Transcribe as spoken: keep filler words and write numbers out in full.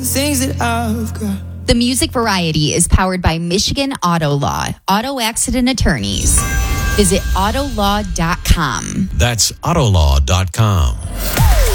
Things that I've got. The Music Variety is powered by Michigan Auto Law, auto accident attorneys. Visit autolaw dot com. That's autolaw dot com.